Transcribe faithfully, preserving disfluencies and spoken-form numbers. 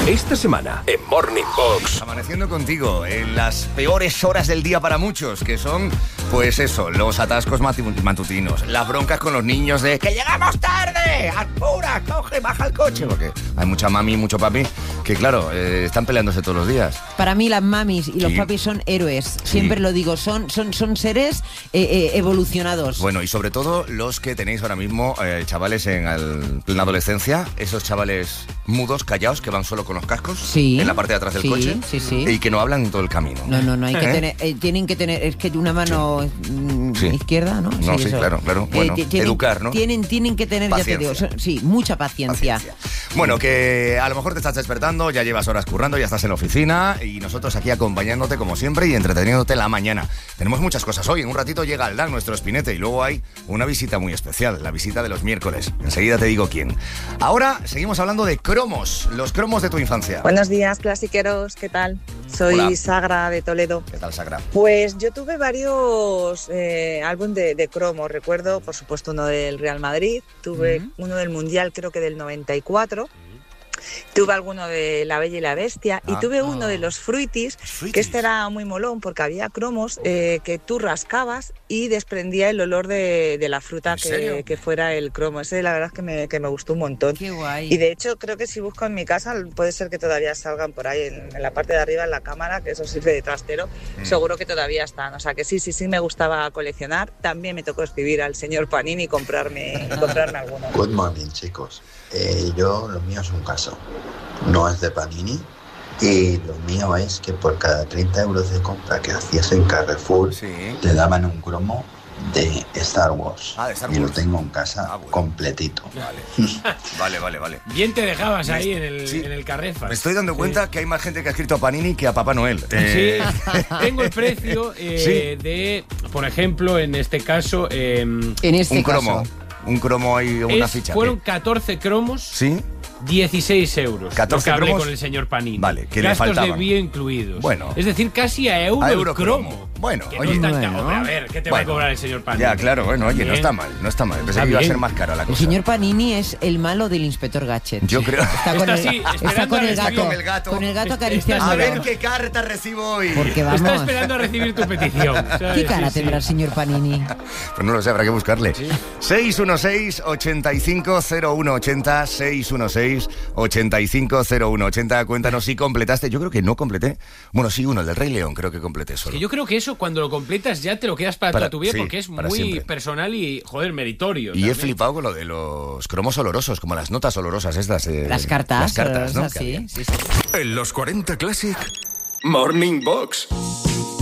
Esta semana en Morning Box. Amaneciendo contigo en las peores horas del día para muchos, que son, pues eso, los atascos matutinos, las broncas con los niños de ¡que llegamos tarde! ¡Apura! ¡Coge! ¡Baja el coche! Porque hay mucha mami y mucho papi que, claro, eh, están peleándose todos los días. Para mí las mamis y los Sí. papis son héroes. Sí. Siempre lo digo, son, son, son seres eh, eh, evolucionados. Bueno, y sobre todo los que tenéis ahora mismo, eh, chavales en el- plena adolescencia, esos chavales mudos, callados, que van solo con los cascos Sí. en la parte de atrás del Sí, coche sí, sí. y que no hablan en todo el camino. No, no, no, hay que ¿Eh? tener, eh, tienen que tener, es que una mano mm, Sí. izquierda, ¿no? No, sí, eso. claro, claro. Bueno, ti- tienen, educar, ¿no? Tienen, tienen que tener, Paciencia. ya te digo, son- sí, mucha paciencia. Paciencia. Bueno, que a lo mejor te estás despertando, ya llevas horas currando, ya estás en la oficina y nosotros aquí acompañándote como siempre y entreteniéndote la mañana. Tenemos muchas cosas hoy. En un ratito llega Aldán, nuestro espinete, y luego hay una visita muy especial, la visita de los miércoles. Enseguida te digo quién. Ahora seguimos hablando de cromos, los cromos de tu infancia. Buenos días, clasiqueros, ¿qué tal? Soy Hola. Sagra de Toledo. ¿Qué tal, Sagra? Pues yo tuve varios eh, álbumes de, de cromos. Recuerdo, por supuesto, uno del Real Madrid, tuve Ujú. uno del Mundial, creo que del noventa y cuatro. Tuve alguno de La Bella y la Bestia y Ah. tuve uno de los Fruities, Fruities. que este era muy molón porque había cromos eh, que tú rascabas y desprendía el olor de, de la fruta ¿En serio? que, que fuera el cromo. Ese la verdad es que me, que me gustó un montón. Qué guay. Y de hecho creo que si busco en mi casa puede ser que todavía salgan por ahí en, en la parte de arriba en la cámara, que eso sirve de trastero, Mm. seguro que todavía están. O sea que sí, sí, sí me gustaba coleccionar. También me tocó escribir al señor Panini y comprarme, comprarme alguno. Good morning, chicos. Eh, yo, lo mío es un caso. No es de Panini. Y lo mío es que por cada treinta euros de compra que hacías en Carrefour, Sí. te daban un cromo de Star Wars. Ah, de Star Y lo Wars. tengo en casa Ah, bueno. completito. Vale, vale, vale, vale. Bien te dejabas Me- ahí en el, sí. en el Carrefour. Me estoy dando Sí. cuenta que hay más gente que ha escrito a Panini que a Papá Noel. Eh, Sí, tengo el precio eh, de, por ejemplo, en este caso, eh, En este un caso. cromo. Un cromo y una es- ficha. fueron ¿qué? catorce cromos, ¿Sí? dieciséis euros. catorce lo que hablé cromos. con el señor Panini. Vale, que le Gastos faltaban. de envío incluidos. Bueno. Es decir, casi a euro, A el euro cromo. cromo. Bueno, que oye. no es tan Bueno. caro. A ver, ¿qué te Bueno. va a cobrar el señor Panini? Ya, claro, bueno, oye, no Bien. está mal, no está mal. Pensé Está que iba a bien. ser más cara la El cosa. señor Panini es el malo del inspector Gadget. Yo creo. Está con, Está el, así, está esperando con a el recibir gato. con el gato. Con el gato Está- acariciándolo. A ver qué carta recibo hoy. Porque vamos. Está esperando a recibir tu petición. ¿sabes? ¿Qué cara Sí, sí. tendrá el señor Panini? Pues no lo sé, habrá que buscarle. seis uno seis, ocho cinco cero uno ocho cero, seis uno seis, ocho cinco cero uno ocho cero. Cuéntanos si completaste. Yo creo que no completé. Bueno, sí, uno, el del Rey León, creo que completé solo. Que yo creo que eso cuando lo completas ya te lo quedas para, Para- toda tu vida sí, porque es para muy siempre. personal y, joder, meritorio. Y he también. flipado con lo de los cromos olorosos, como las notas olorosas estas. eh, Las cartas. Las cartas, ¿no? olorosas, Que sí, había. sí, sí. En los cuarenta Classic, Morning Box.